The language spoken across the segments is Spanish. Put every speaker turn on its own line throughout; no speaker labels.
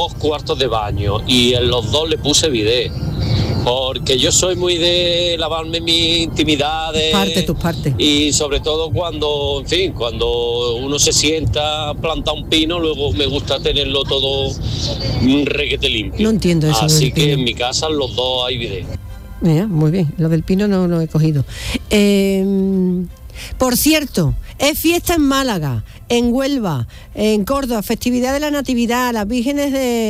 2 cuartos de baño y en los 2 le puse bidet. Porque yo soy muy de lavarme mis intimidades.
Tus partes.
Y sobre todo cuando uno se sienta, planta un pino, luego me gusta tenerlo todo requete limpio.
No entiendo eso.
Así que en mi casa los 2 hay bidet.
Muy bien, lo del pino no lo he cogido. Por cierto, es fiesta en Málaga, en Huelva, en Córdoba, festividad de la Natividad, las vírgenes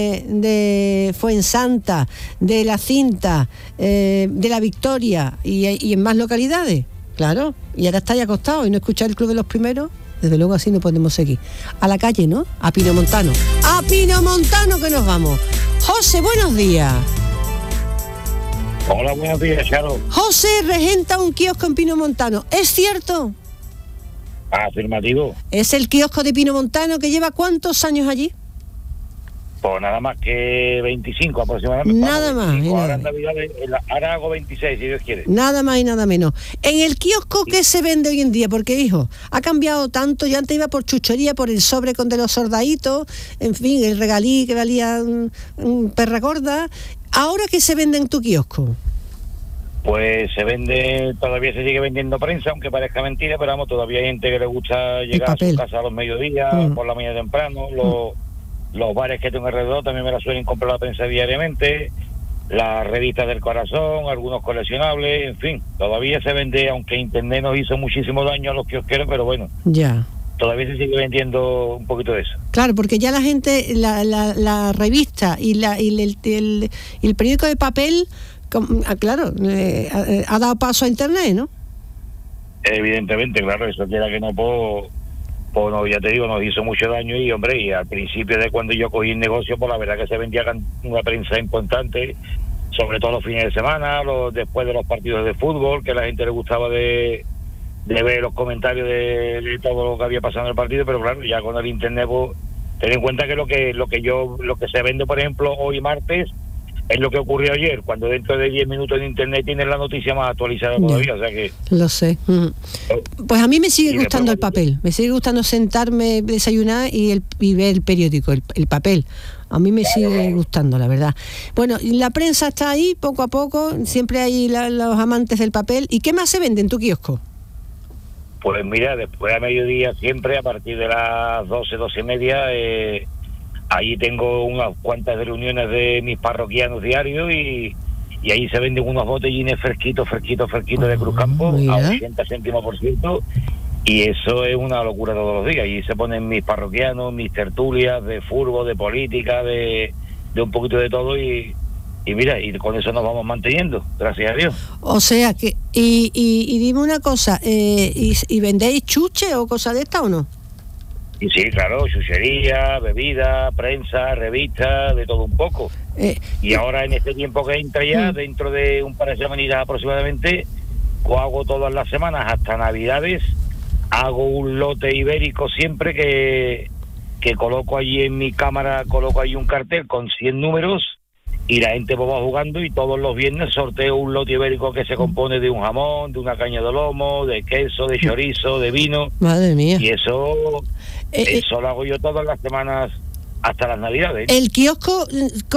de Fuensanta, de la Cinta, de la Victoria y en más localidades, claro. Y ahora estáis acostados y no escucháis el Club de los Primeros. Desde luego así no podemos seguir. A la calle, ¿no? A Pino Montano. ¡A Pino Montano que nos vamos! José, buenos días.
Hola, buenos días, Charo.
José regenta un kiosco en Pino Montano. ¿Es cierto?
Afirmativo.
¿Es el kiosco de Pino Montano que lleva cuántos años allí?
Pues nada más que 25 aproximadamente.
Nada más.
Ahora hago 26, si Dios quiere.
Nada más y nada menos. En el kiosco, ¿qué se vende hoy en día? Porque, hijo, ha cambiado tanto. Yo antes iba por chuchería, por el sobre con de los soldaditos, en fin, el regalí que valía perra gorda. ¿Ahora qué se vende en tu kiosco?
Pues todavía se sigue vendiendo prensa, aunque parezca mentira, pero vamos, todavía hay gente que le gusta llegar a su casa a los mediodías, por la mañana temprano. Los bares que tengo alrededor también me la suelen comprar la prensa diariamente, las revistas del corazón, algunos coleccionables, en fin, todavía se vende, aunque Internet nos hizo muchísimo daño a los kiosqueros, pero bueno.
Ya.
Todavía se sigue vendiendo un poquito de eso.
Claro, porque ya la gente, la revista y el periódico de papel, claro, ha dado paso a Internet, ¿no?
Evidentemente, claro, eso quiera que no puedo... Pues no, ya te digo, nos hizo mucho daño y, hombre, y al principio de cuando yo cogí el negocio, pues la verdad que se vendía una prensa importante, sobre todo los fines de semana, después de los partidos de fútbol, que a la gente le gustaba de ver los comentarios de todo lo que había pasado en el partido, pero claro, ya con el Internet, pues, ten en cuenta que lo que se vende, por ejemplo, hoy martes, es lo que ocurrió ayer, cuando dentro de 10 minutos en Internet tienes la noticia más actualizada todavía, o sea que...
Lo sé. Pues a mí me sigue gustando el papel, me sigue gustando sentarme, desayunar y ver el periódico, el papel. A mí me sigue gustando, la verdad. Bueno, la prensa está ahí, poco a poco, siempre hay los amantes del papel. ¿Y qué más se vende en tu kiosco?
Pues mira, después a mediodía siempre, a partir de las 12:30, allí tengo unas cuantas reuniones de mis parroquianos diarios y ahí se venden unos botellines fresquitos de Cruzcampo a 80 céntimos por ciento, y eso es una locura todos los días. Y se ponen mis parroquianos, mis tertulias de fútbol, de política, de un poquito de todo y mira, y con eso nos vamos manteniendo, gracias a Dios.
O sea que, y dime una cosa, ¿y vendéis chuche o cosas de esta o no?
Y sí, claro, chuchería, bebida, prensa, revistas, de todo un poco. Y ahora en este tiempo que entra ya, dentro de un par de semanitas aproximadamente, hago todas las semanas hasta Navidades, hago un lote ibérico siempre que coloco allí en mi cámara, coloco allí un cartel con 100 números y la gente va jugando y todos los viernes sorteo un lote ibérico que se compone de un jamón, de una caña de lomo, de queso, de chorizo, de vino.
Madre mía.
Y eso lo hago yo todas las semanas hasta las Navidades.
¿El kiosco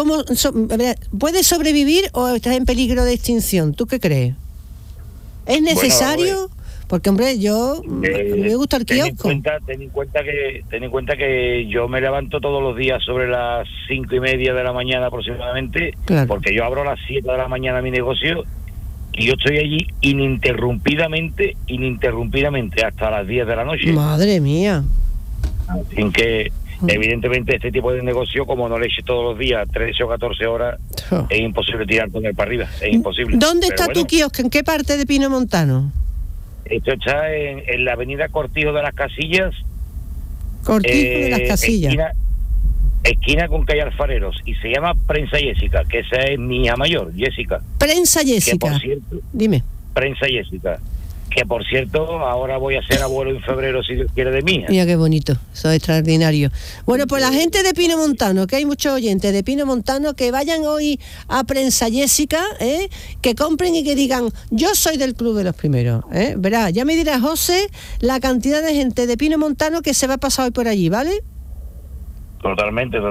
puede sobrevivir o está en peligro de extinción? ¿Tú qué crees? ¿Es necesario? Porque, hombre, a mí me gusta el kiosco.
Ten en cuenta que yo me levanto todos los días sobre las 5:30 de la mañana aproximadamente, claro, porque yo abro a las 7 de la mañana mi negocio y yo estoy allí ininterrumpidamente hasta las 10 de la noche.
Madre mía.
Así que, evidentemente, este tipo de negocio, como no le eche todos los días 13 o 14 horas, es imposible tirar con él para arriba, es imposible.
¿Dónde está tu kiosco? ¿En qué parte de Pino Montano?
Esto está en la avenida Cortijo de las Casillas.
Cortijo de las Casillas.
Esquina con calle Alfareros. Y se llama Prensa Jessica, que esa es mi hija mayor, Jessica.
Prensa Jessica.
Que por cierto,
dime.
Prensa Jessica. Que por cierto, ahora voy a ser abuelo en febrero, si Dios quiere, de mí.
Mira qué bonito, eso es extraordinario. Bueno, pues la gente de Pino Montano, que hay muchos oyentes de Pino Montano, que vayan hoy a Prensa Jessica, que compren y que digan, yo soy del Club de los Primeros. Verá, ya me dirá José la cantidad de gente de Pino Montano que se va a pasar hoy por allí, ¿vale?
Totalmente.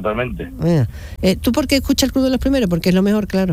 ¿Tú por qué escuchas el Club de los Primeros? Porque es lo mejor, claro.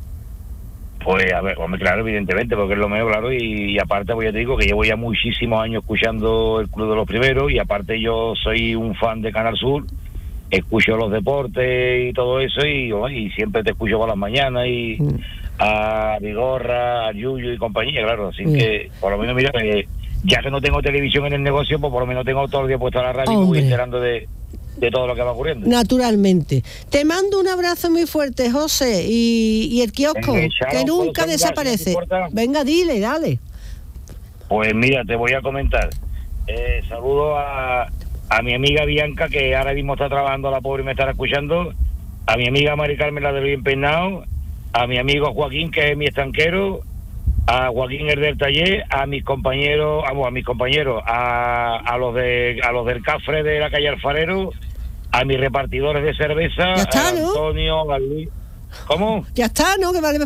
Pues a ver, hombre, claro, evidentemente, porque es lo mejor, claro, y aparte, pues ya te digo que llevo ya muchísimos años escuchando el Club de los Primeros, y aparte yo soy un fan de Canal Sur, escucho los deportes y todo eso, y siempre te escucho por las mañanas, y a Vigorra, a Yuyu y compañía, claro, así que por lo menos mira, ya que no tengo televisión en el negocio, pues por lo menos tengo todo el día puesto a la radio y me voy enterando de todo lo que va ocurriendo.
Naturalmente. Te mando un abrazo muy fuerte, José, y el kiosco, que nunca desaparece. Venga, dale.
Pues mira, te voy a comentar. Saludo a mi amiga Bianca, que ahora mismo está trabajando, la pobre, y me estará escuchando. A mi amiga Mari Carmen, la de Bien Peinado. A mi amigo Joaquín, que es mi estanquero. A Joaquín, el del taller. A mis compañeros, a los del Cafre de la calle Alfarero. A mis repartidores de cerveza.
Ya está,
a Antonio, a Luis. ¿Cómo?
Ya está, ¿no? Que va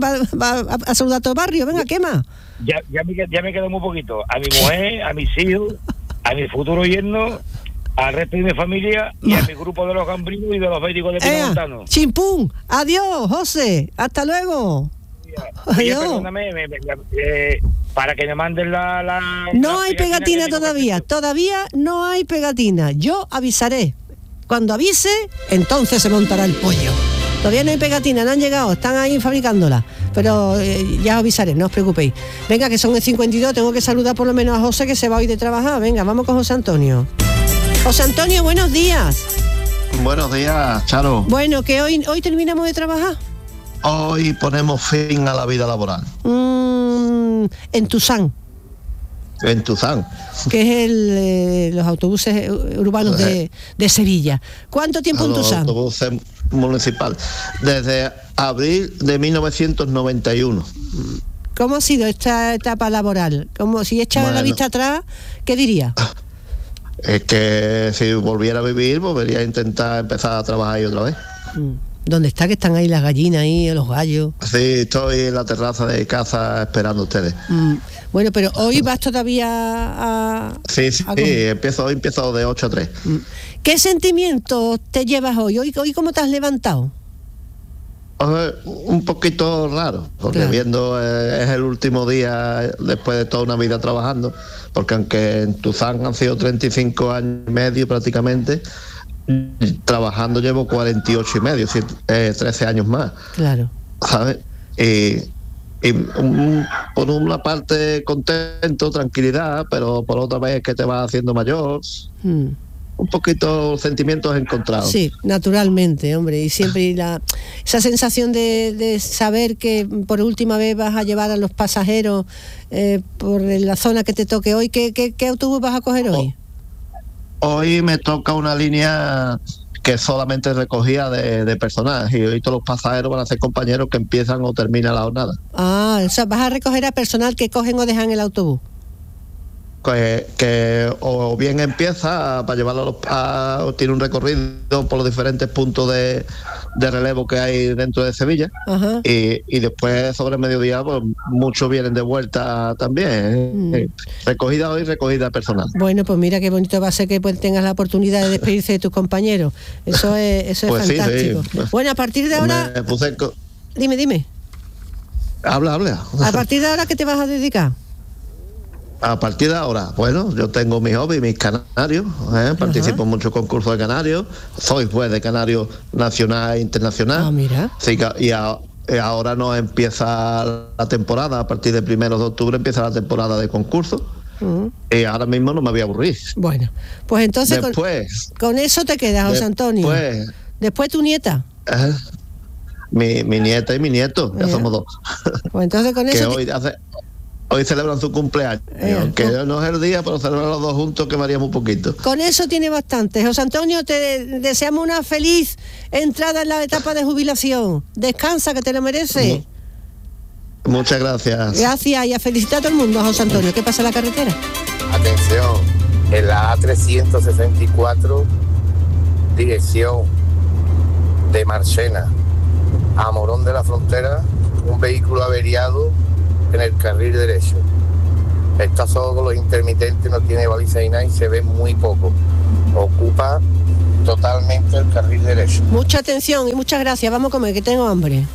a saludar a todo el barrio. Venga, ¿qué más?
Ya me quedo muy poquito. A mi mujer, a mis hijos, a mi futuro yerno, al resto de mi familia y a mi grupo de los gambrinos y de los médicos de Pinamontano.
¡Chimpún! Adiós, José. Hasta luego.
Oye, perdóname, para que me manden
No hay pegatina todavía. Todavía no hay pegatina. Yo avisaré. Cuando avise, entonces se montará el pollo. Todavía no hay pegatina, no han llegado, están ahí fabricándola. Pero ya os avisaré, no os preocupéis. Venga, que son el 52, tengo que saludar por lo menos a José, que se va hoy de trabajar. Venga, vamos con José Antonio. José Antonio, buenos días.
Buenos días, Charo.
Bueno, que hoy terminamos de trabajar.
Hoy ponemos fin a la vida laboral.
En Tuzán.
En Tuzán.
Que es los autobuses urbanos de Sevilla. ¿Cuánto tiempo en Tuzán?
Los autobuses municipales. Desde abril de 1991.
¿Cómo ha sido esta etapa laboral? Como si echara la vista atrás, ¿qué diría?
Es que si volviera a vivir, volvería a intentar empezar a trabajar ahí otra vez.
¿Dónde está? Que están ahí las gallinas, ahí los gallos.
Sí, estoy en la terraza de casa esperando a ustedes.
Bueno, pero hoy vas todavía a...
Sí, empiezo de 8 a 3.
¿Qué sentimientos te llevas hoy? ¿Hoy cómo te has levantado?
Un poquito raro, porque viendo es el último día después de toda una vida trabajando, porque aunque en Tuzán han sido 35 años y medio prácticamente, trabajando llevo 48 y medio, 13 años más. Claro. ¿Sabes? Y por una parte contento, tranquilidad, pero por otra vez que te vas haciendo mayor. Un poquito sentimientos encontrados.
Sí, naturalmente, hombre, y siempre esa sensación de saber que por última vez vas a llevar a los pasajeros por la zona que te toque hoy. ¿Qué autobús vas a coger hoy?
Hoy me toca una línea que solamente recogía de personal, y hoy todos los pasajeros van a ser compañeros que empiezan o terminan la jornada.
O sea, vas a recoger a personal que cogen o dejan el autobús.
Que o bien empieza para llevarlo tiene un recorrido por los diferentes puntos de relevo que hay dentro de Sevilla. Y después sobre mediodía pues muchos vienen de vuelta también. Recogida hoy, recogida personal.
Bueno, pues mira qué bonito va a ser que tengas la oportunidad de despedirse de tus compañeros. Eso es
pues
fantástico. Sí. Bueno, a partir de ahora dime.
Habla.
A partir de ahora, ¿qué te vas a dedicar?
A partir de ahora, bueno, yo tengo mi hobby, mis canarios, participo en muchos concursos de canarios, soy juez de canarios nacional e internacional.
Mira.
Sí, y ahora no empieza la temporada, a partir del 1 de octubre empieza la temporada de concursos. Y ahora mismo no me voy a aburrir.
Bueno, pues entonces
después,
con eso te quedas, José Antonio. Después tu nieta.
Mi nieta y mi nieto, ya somos dos.
Pues entonces con eso...
Hoy celebran su cumpleaños, aunque no es el día, pero celebran los dos juntos, que varía muy poquito.
Con eso tiene bastante. José Antonio, te deseamos una feliz entrada en la etapa de jubilación. Descansa, que te lo mereces.
Muchas gracias.
Gracias, y a felicitar a todo el mundo, José Antonio. ¿Qué pasa en la carretera?
Atención, en la A364, dirección de Marchena a Morón de la Frontera, un vehículo averiado en el carril derecho. Está solo con los intermitentes, no tiene baliza y nada y se ve muy poco. Ocupa totalmente el carril derecho.
Mucha atención y muchas gracias. Vamos a comer, que tengo hambre.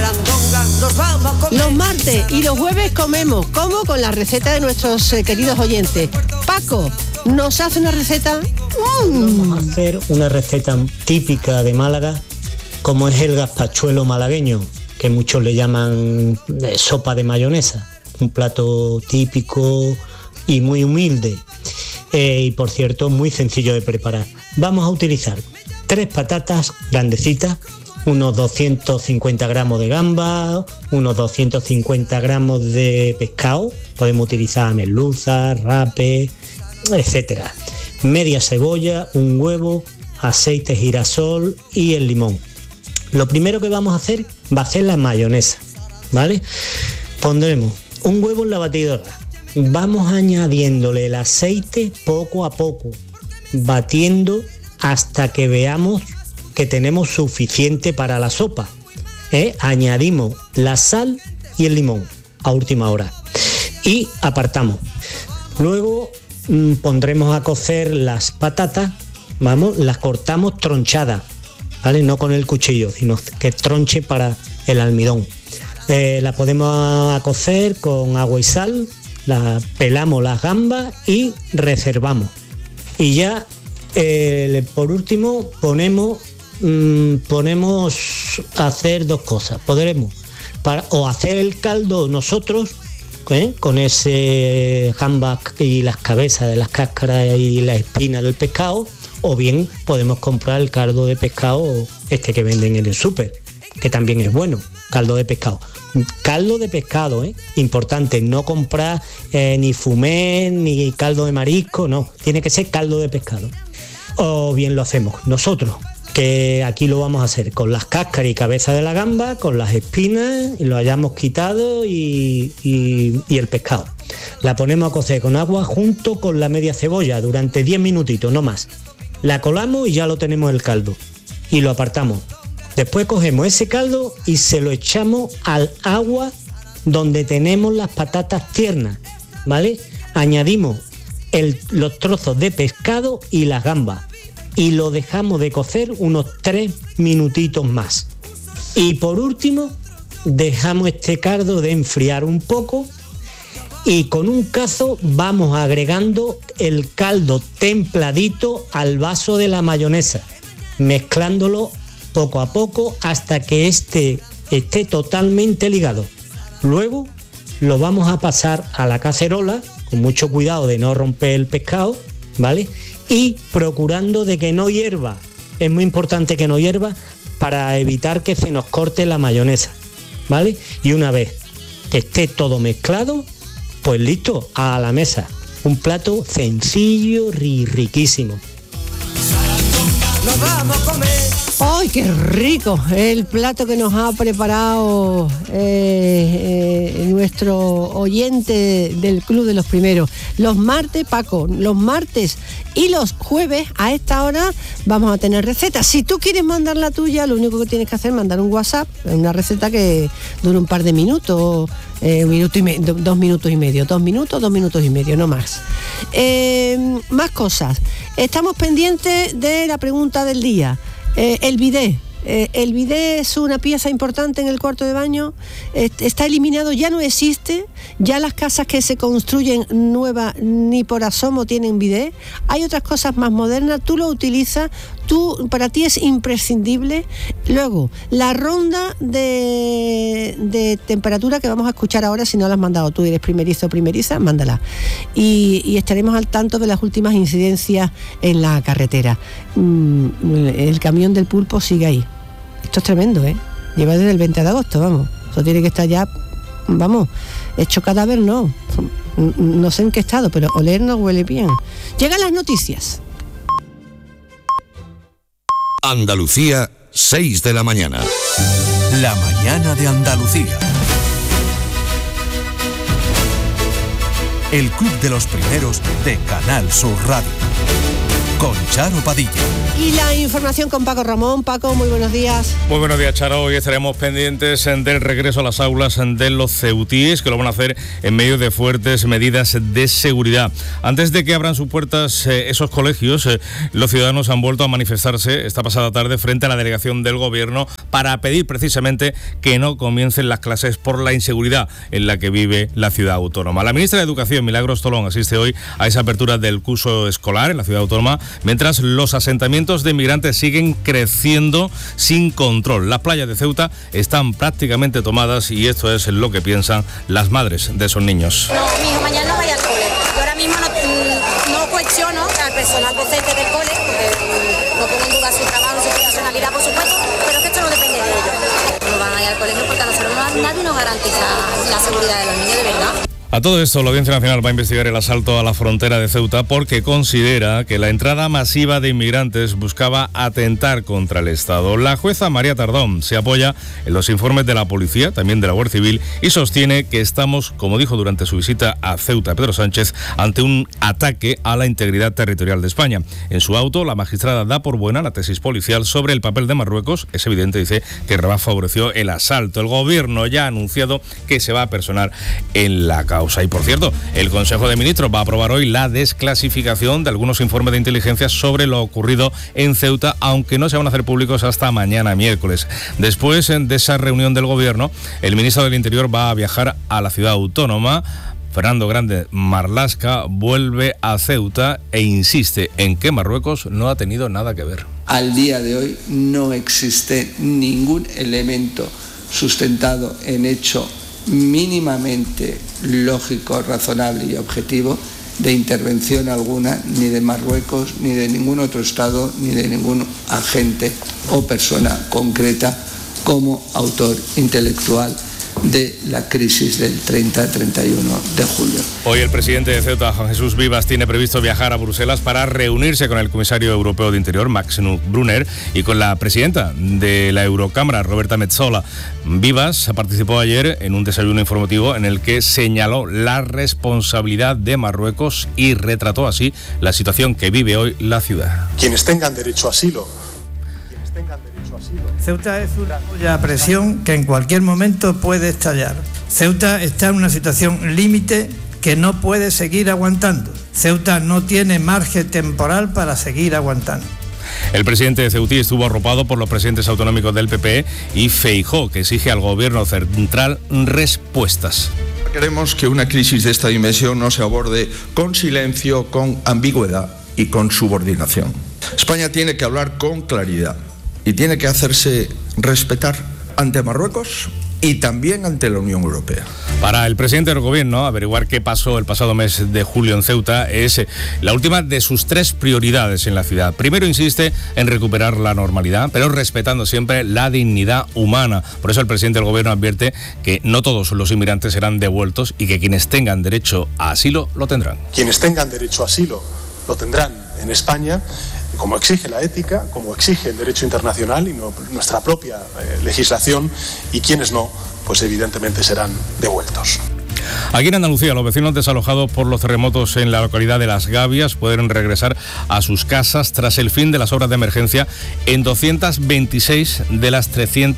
Los martes y los jueves comemos. ¿Cómo? Con la receta de nuestros queridos oyentes. Paco, ¿nos hace una receta?
Vamos a hacer una receta típica de Málaga, como es el gazpachuelo malagueño, que muchos le llaman sopa de mayonesa. Un plato típico y muy humilde. Y por cierto, muy sencillo de preparar. Vamos a utilizar 3 patatas grandecitas, unos 250 gramos de gamba, unos 250 gramos de pescado, podemos utilizar merluza, rape, etcétera. Media cebolla, un huevo, aceite girasol y el limón. Lo primero que vamos a hacer va a ser la mayonesa, ¿vale? Pondremos un huevo en la batidora. Vamos añadiéndole el aceite poco a poco, batiendo hasta que veamos que tenemos suficiente para la sopa. Añadimos la sal y el limón a última hora y apartamos. Luego pondremos a cocer las patatas, las cortamos tronchadas, ¿vale? No con el cuchillo, sino que tronche para el almidón. La podemos a cocer con agua y sal, pelamos las gambas y reservamos. Y ya por último ponemos a hacer 2 cosas. Podremos o hacer el caldo nosotros, con ese gambas y las cabezas de las cáscaras y la espina del pescado, o bien podemos comprar el caldo de pescado que venden en el súper, que también es bueno, caldo de pescado. Caldo de pescado, importante, no comprar ni fumé ni caldo de marisco, no, tiene que ser caldo de pescado. O bien lo hacemos nosotros, que aquí lo vamos a hacer con las cáscaras y cabeza de la gamba, con las espinas, y lo hayamos quitado y el pescado. La ponemos a cocer con agua junto con la media cebolla durante 10 minutitos, no más. La colamos y ya lo tenemos el caldo y lo apartamos. Después cogemos ese caldo y se lo echamos al agua donde tenemos las patatas tiernas, ¿vale? Añadimos los trozos de pescado y las gambas y lo dejamos de cocer unos 3 minutitos más. Y por último, dejamos este caldo de enfriar un poco y con un cazo vamos agregando el caldo templadito al vaso de la mayonesa, mezclándolo poco a poco hasta que esté totalmente ligado. Luego lo vamos a pasar a la cacerola, con mucho cuidado de no romper el pescado, ¿vale? Y procurando de que no hierva. Es muy importante que no hierva para evitar que se nos corte la mayonesa, ¿vale? Y una vez que esté todo mezclado, pues listo, a la mesa. Un plato sencillo y riquísimo.
¡Nos vamos a comer! ¡Ay, qué rico! El plato que nos ha preparado nuestro oyente del Club de los Primeros. Los martes, Paco, los martes y los jueves a esta hora vamos a tener recetas. Si tú quieres mandar la tuya, lo único que tienes que hacer es mandar un WhatsApp, una receta que dure un par de minutos, 2 minutos y medio, 2 minutos y medio, 2 minutos y medio, no más. Más cosas. Estamos pendientes de la pregunta del día. El bidé. El bidé es una pieza importante en el cuarto de baño. Está eliminado, ya no existe. Ya las casas que se construyen nuevas ni por asomo tienen bidé. Hay otras cosas más modernas. Tú lo utilizas. Para ti es imprescindible. Luego, la ronda de temperatura que vamos a escuchar ahora, si no la has mandado tú, eres primerizo o primeriza, mándala. Y estaremos al tanto de las últimas incidencias en la carretera. El camión del pulpo sigue ahí. Esto es tremendo, Lleva desde el 20 de agosto, vamos. Eso tiene que estar ya, vamos, hecho cadáver, no. No sé en qué estado, pero oler no huele bien. Llegan las noticias.
Andalucía, 6 de la mañana.
La mañana de Andalucía. El Club de los Primeros de Canal Sur Radio. con Charo Padilla.
Y la información con Paco Ramón. Paco, muy buenos días.
Muy buenos días, Charo. Hoy estaremos pendientes del regreso a las aulas de los ceutíes, que lo van a hacer en medio de fuertes medidas de seguridad. Antes de que abran sus puertas esos colegios, los ciudadanos han vuelto a manifestarse esta pasada tarde frente a la delegación del Gobierno para pedir precisamente que no comiencen las clases por la inseguridad en la que vive la ciudad autónoma. La ministra de Educación, Milagros Tolón, asiste hoy a esa apertura del curso escolar en la ciudad autónoma, mientras los asentamientos de inmigrantes siguen creciendo sin control. Las playas de Ceuta están prácticamente tomadas y esto es lo que piensan las madres de esos niños.
No, mi hijo mañana no vaya al cole. Yo ahora mismo no cuestiono al personal docente del cole, porque no pongo en duda su trabajo, su profesionalidad, por supuesto, pero es que esto no depende de ellos. No van a ir al colegio porque a nosotros nadie nos garantiza la seguridad de los niños, de verdad.
A todo esto, la Audiencia Nacional va a investigar el asalto a la frontera de Ceuta porque considera que la entrada masiva de inmigrantes buscaba atentar contra el Estado. La jueza María Tardón se apoya en los informes de la policía, también de la Guardia Civil, y sostiene que estamos, como dijo durante su visita a Ceuta Pedro Sánchez, ante un ataque a la integridad territorial de España. En su auto, la magistrada da por buena la tesis policial sobre el papel de Marruecos. Es evidente, dice, que Rabat favoreció el asalto. El Gobierno ya ha anunciado que se va a personar en la causa. Y por cierto, el Consejo de Ministros va a aprobar hoy la desclasificación de algunos informes de inteligencia sobre lo ocurrido en Ceuta, aunque no se van a hacer públicos hasta mañana miércoles. Después de esa reunión del Gobierno, el ministro del Interior va a viajar a la ciudad autónoma. Fernando Grande Marlaska vuelve a Ceuta e insiste en que Marruecos no ha tenido nada que ver.
Al día de hoy no existe ningún elemento sustentado en hecho mínimamente lógico, razonable y objetivo de intervención alguna, ni de Marruecos, ni de ningún otro Estado, ni de ningún agente o persona concreta como autor intelectual de la crisis del 30-31 de julio.
Hoy el presidente de Ceuta, Juan Jesús Vivas, tiene previsto viajar a Bruselas para reunirse con el comisario europeo de Interior, Max Brunner, y con la presidenta de la Eurocámara, Roberta Metsola. Vivas participó ayer en un desayuno informativo en el que señaló la responsabilidad de Marruecos y retrató así la situación que vive hoy la ciudad.
Quienes tengan derecho a asilo.
Ceuta es una olla a presión que en cualquier momento puede estallar. Ceuta está en una situación límite que no puede seguir aguantando. Ceuta no tiene margen temporal para seguir aguantando.
El presidente de Ceutí estuvo arropado por los presidentes autonómicos del PP y Feijóo, que exige al gobierno central respuestas.
Queremos que una crisis de esta dimensión no se aborde con silencio, con ambigüedad y con subordinación. España tiene que hablar con claridad y tiene que hacerse respetar ante Marruecos y también ante la Unión Europea.
Para el presidente del Gobierno, averiguar qué pasó el pasado mes de julio en Ceuta es la última de sus 3 prioridades en la ciudad. Primero insiste en recuperar la normalidad, pero respetando siempre la dignidad humana. Por eso el presidente del Gobierno advierte que no todos los inmigrantes serán devueltos y que quienes tengan derecho a asilo lo tendrán.
Quienes tengan derecho a asilo lo tendrán en España, como exige la ética, como exige el derecho internacional y nuestra propia legislación, y quienes no, pues evidentemente serán devueltos.
Aquí en Andalucía, los vecinos desalojados por los terremotos en la localidad de Las Gavias pueden regresar a sus casas tras el fin de las obras de emergencia en 226 de las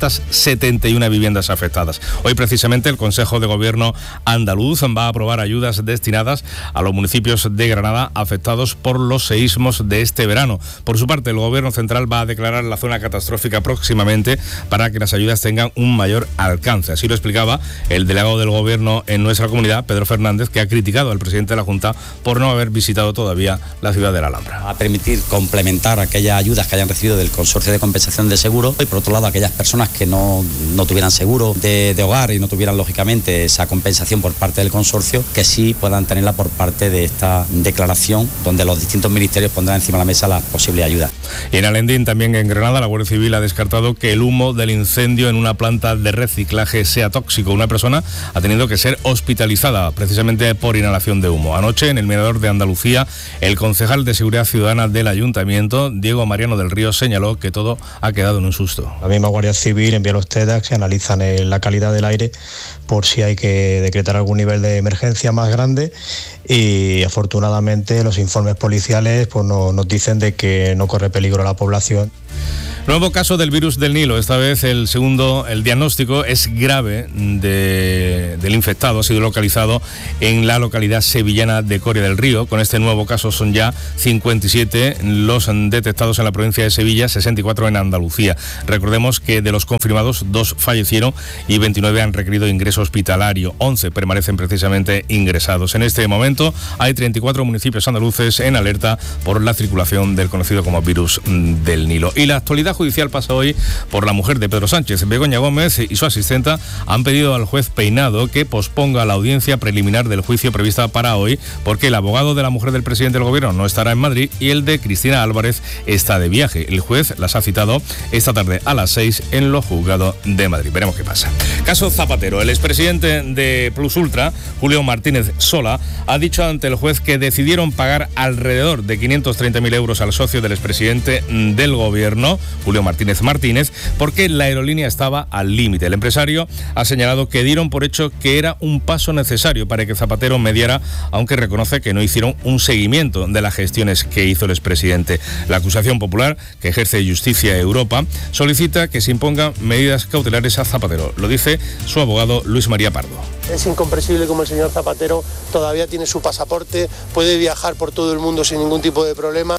371 viviendas afectadas. Hoy precisamente el Consejo de Gobierno andaluz va a aprobar ayudas destinadas a los municipios de Granada afectados por los seísmos de este verano. Por su parte, el Gobierno central va a declarar la zona catastrófica próximamente para que las ayudas tengan un mayor alcance. Así lo explicaba el delegado del Gobierno en nuestra comunidad, Pedro Fernández, que ha criticado al presidente de la Junta por no haber visitado todavía la ciudad de la Alhambra.
A permitir complementar aquellas ayudas que hayan recibido del Consorcio de Compensación de Seguro y por otro lado aquellas personas que no tuvieran seguro de hogar y no tuvieran lógicamente esa compensación por parte del consorcio, que sí puedan tenerla por parte de esta declaración donde los distintos ministerios pondrán encima de la mesa las posibles ayudas.
Y en Alendín, también en Granada, la Guardia Civil ha descartado que el humo del incendio en una planta de reciclaje sea tóxico. Una persona ha tenido que ser hospitalizada hospitalizada precisamente por inhalación de humo. Anoche, en el Mirador de Andalucía, el concejal de Seguridad Ciudadana del Ayuntamiento, Diego Mariano del Río, señaló que todo ha quedado en un susto.
La misma Guardia Civil envía los TEDx que analizan la calidad del aire por si hay que decretar algún nivel de emergencia más grande, y afortunadamente los informes policiales pues nos dicen de que no corre peligro la población.
Nuevo caso del virus del Nilo, esta vez el diagnóstico es grave del infectado, ha sido localizado en la localidad sevillana de Coria del Río. Con este nuevo caso son ya 57 los detectados en la provincia de Sevilla, 64 en Andalucía. Recordemos que de los confirmados, 2 fallecieron y 29 han requerido ingreso hospitalario, 11 permanecen precisamente ingresados. En este momento hay 34 municipios andaluces en alerta por la circulación del conocido como virus del Nilo. Y la actualidad judicial pasa hoy por la mujer de Pedro Sánchez. Begoña Gómez y su asistenta han pedido al juez Peinado que posponga la audiencia preliminar del juicio prevista para hoy, porque el abogado de la mujer del presidente del gobierno no estará en Madrid y el de Cristina Álvarez está de viaje. El juez las ha citado esta tarde a las 6 en los juzgados de Madrid. Veremos qué pasa. Caso Zapatero. El expresidente de Plus Ultra, Julio Martínez Sola, ha dicho ante el juez que decidieron pagar alrededor de 530.000 euros al socio del expresidente del gobierno, Julio Martínez, porque la aerolínea estaba al límite. El empresario ha señalado que dieron por hecho que era un paso necesario para que Zapatero mediara, aunque reconoce que no hicieron un seguimiento de las gestiones que hizo el expresidente. La acusación popular, que ejerce Justicia Europa, solicita que se impongan medidas cautelares a Zapatero. Lo dice su abogado Luis María Pardo.
Es incomprensible como el señor Zapatero todavía tiene su pasaporte, puede viajar por todo el mundo sin ningún tipo de problema.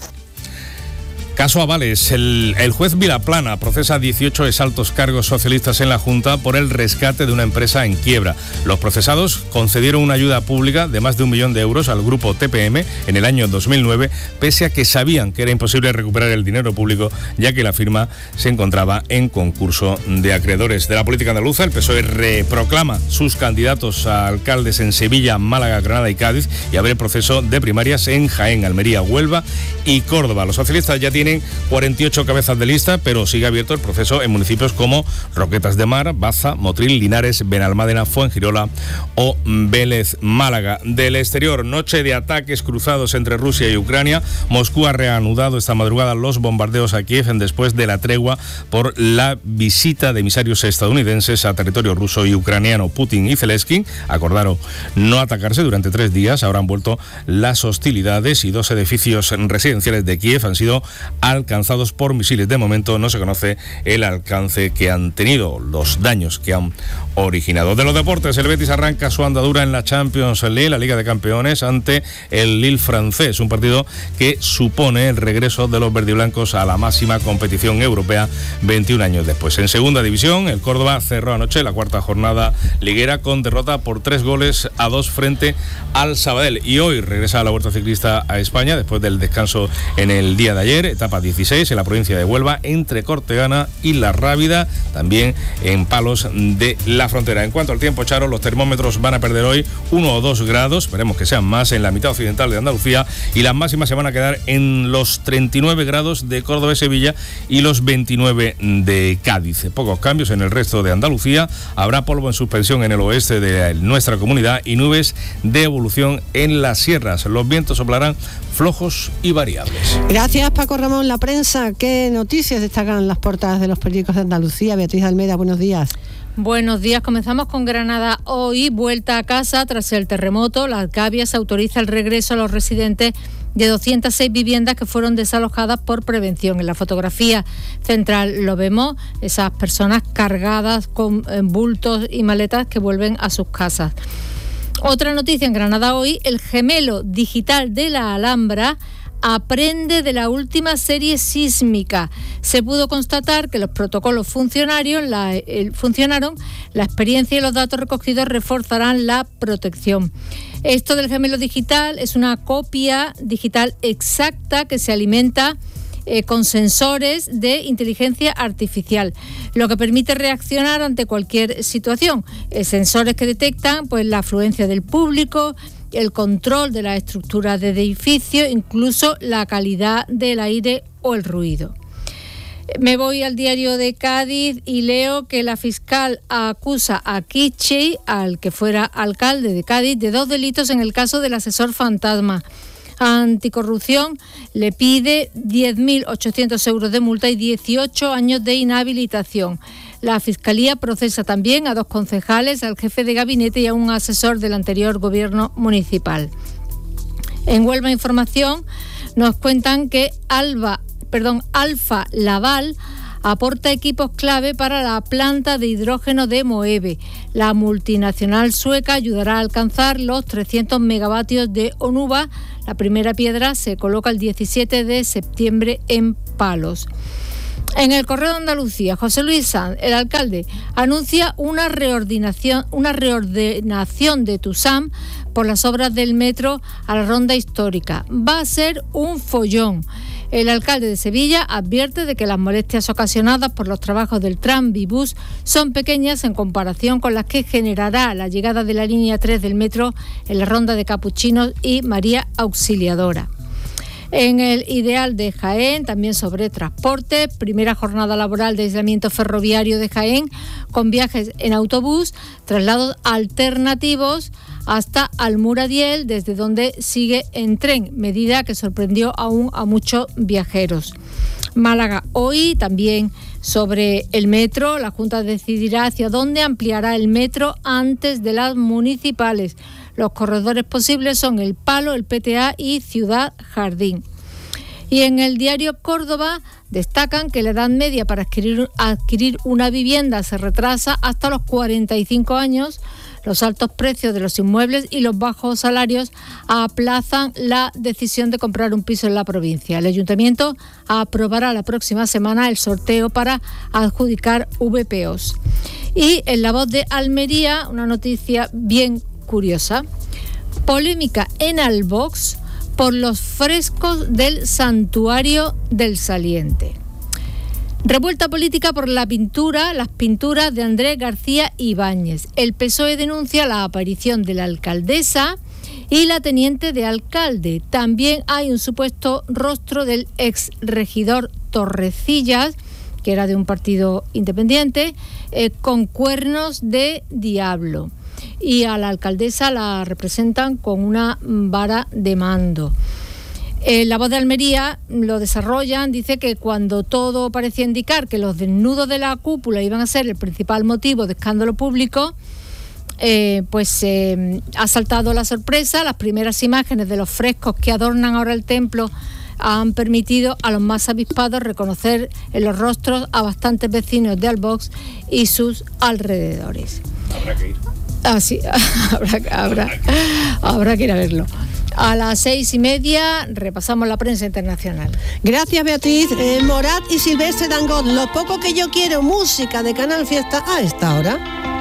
Caso Avales. El juez Vilaplana procesa 18 exaltos cargos socialistas en la Junta por el rescate de una empresa en quiebra. Los procesados concedieron una ayuda pública de más de 1 millón de euros al grupo TPM en el año 2009, pese a que sabían que era imposible recuperar el dinero público, ya que la firma se encontraba en concurso de acreedores. De la política andaluza, el PSOE reproclama sus candidatos a alcaldes en Sevilla, Málaga, Granada y Cádiz, y abre proceso de primarias en Jaén, Almería, Huelva y Córdoba. Los socialistas ya tienen 48 cabezas de lista, pero sigue abierto el proceso en municipios como Roquetas de Mar, Baza, Motril, Linares, Benalmádena, Fuengirola o Vélez Málaga. Del exterior, noche de ataques cruzados entre Rusia y Ucrania. Moscú ha reanudado esta madrugada los bombardeos a Kiev después de la tregua por la visita de emisarios estadounidenses a territorio ruso y ucraniano. Putin y Zelensky acordaron no atacarse durante 3 días. Ahora han vuelto las hostilidades y 2 edificios residenciales de Kiev han sido alcanzados por misiles. De momento no se conoce el alcance que han tenido, los daños que han originado. De los deportes, el Betis arranca su andadura en la Champions League, la Liga de Campeones, ante el Lille francés, un partido que supone el regreso de los verdiblancos a la máxima competición europea 21 años después. En segunda división, el Córdoba cerró anoche la 4ª jornada liguera con derrota por 3-2 frente al Sabadell, y hoy regresa a la Vuelta Ciclista a España después del descanso en el día de ayer. Etapa 16 en la provincia de Huelva, entre Cortegana y La Rábida, también en Palos de la Frontera. En cuanto al tiempo, Charo, los termómetros van a perder hoy 1 o 2 grados, esperemos que sean más en la mitad occidental de Andalucía, y las máximas se van a quedar en los 39 grados de Córdoba y Sevilla y los 29 de Cádiz. Pocos cambios en el resto de Andalucía, habrá polvo en suspensión en el oeste de nuestra comunidad y nubes de evolución en las sierras. Los vientos soplarán flojos y variables.
Gracias, Paco Ramón. La prensa, ¿qué noticias destacan en las portadas de los periódicos de Andalucía? Beatriz Almeida, buenos días.
Buenos días, comenzamos con Granada. Hoy, vuelta a casa tras el terremoto. La Alcabia autoriza el regreso a los residentes de 206 viviendas que fueron desalojadas por prevención. En la fotografía central lo vemos, esas personas cargadas con bultos y maletas que vuelven a sus casas. Otra noticia en Granada hoy, el gemelo digital de la Alhambra aprende de la última serie sísmica. Se pudo constatar que los protocolos funcionaron, la experiencia y los datos recogidos reforzarán la protección. Esto del gemelo digital es una copia digital exacta que se alimenta con sensores de inteligencia artificial, lo que permite reaccionar ante cualquier situación. Sensores que detectan la afluencia del público, el control de la estructura del edificio, incluso la calidad del aire o el ruido. Me voy al diario de Cádiz y leo que la fiscal acusa a Kichi, al que fuera alcalde de Cádiz, de 2 delitos en el caso del asesor fantasma. Anticorrupción le pide 10.800 euros de multa y 18 años de inhabilitación. La Fiscalía procesa también a 2 concejales, al jefe de gabinete y a un asesor del anterior gobierno municipal. En Huelva Información nos cuentan que Alfa Laval aporta equipos clave para la planta de hidrógeno de Moeve. La multinacional sueca ayudará a alcanzar los 300 megavatios de Onuba. La primera piedra se coloca el 17 de septiembre en Palos. En el Correo de Andalucía, José Luis Sanz, el alcalde, anuncia una reordenación de Tusam por las obras del metro a la ronda histórica. Va a ser un follón. El alcalde de Sevilla advierte de que las molestias ocasionadas por los trabajos del Tranvibus son pequeñas en comparación con las que generará la llegada de la línea 3 del metro en la ronda de Capuchinos y María Auxiliadora. En el Ideal de Jaén, también sobre transporte, primera jornada laboral de aislamiento ferroviario de Jaén, con viajes en autobús, traslados alternativos hasta Almuradiel, desde donde sigue en tren, medida que sorprendió aún a muchos viajeros. Málaga hoy, también sobre el metro, la Junta decidirá hacia dónde ampliará el metro antes de las municipales. Los corredores posibles son El Palo, el PTA y Ciudad Jardín. Y en el diario Córdoba destacan que la edad media para adquirir una vivienda se retrasa hasta los 45 años. Los altos precios de los inmuebles y los bajos salarios aplazan la decisión de comprar un piso en la provincia. El ayuntamiento aprobará la próxima semana el sorteo para adjudicar VPOs. Y en La Voz de Almería, una noticia bien curiosa. Polémica en Albox por los frescos del Santuario del Saliente. Revuelta política por las pinturas de Andrés García Ibáñez. El PSOE denuncia la aparición de la alcaldesa y la teniente de alcalde. También hay un supuesto rostro del exregidor Torrecillas, que era de un partido independiente, con cuernos de diablo. Y a la alcaldesa la representan con una vara de mando. La Voz de Almería lo desarrollan, dice que cuando todo parecía indicar que los desnudos de la cúpula iban a ser el principal motivo de escándalo público, ha saltado la sorpresa. Las primeras imágenes de los frescos que adornan ahora el templo han permitido a los más avispados reconocer en los rostros a bastantes vecinos de Albox y sus alrededores.
Habrá que ir.
Ah, sí, habrá que ir a verlo. A las 6:30 repasamos la prensa internacional.
Gracias, Beatriz. Morat y Silvestre Dangond, Lo poco que yo quiero, música de Canal Fiesta a esta hora.